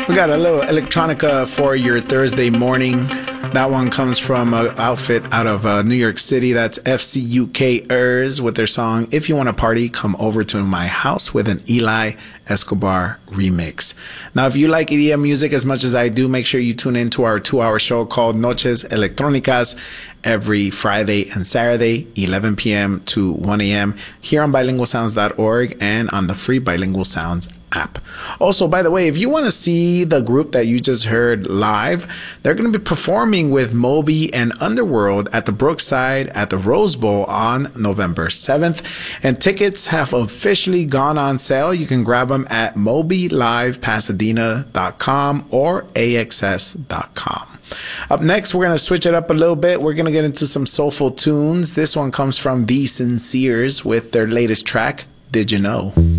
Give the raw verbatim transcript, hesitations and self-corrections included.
We got a little electronica for your Thursday morning. That one comes from an outfit out of uh, New York City. That's F C U K-ers with their song, If You Want to Party, Come Over to My House, with an Eli Escobar remix. Now, if you like E D M music as much as I do, make sure you tune in to our two-hour show called Noches Electrónicas every Friday and Saturday, eleven p.m. to one a.m. here on bilingual sounds dot org and on the free Bilingual Sounds app. Also, by the way, if you want to see the group that you just heard live, they're going to be performing with Moby and Underworld at the Brookside at the Rose Bowl on November seventh. And tickets have officially gone on sale. You can grab them at moby live pasadena dot com or A X S dot com. Up next, we're going to switch it up a little bit. We're going to get into some soulful tunes. This one comes from The Sinceres with their latest track, Did You Know?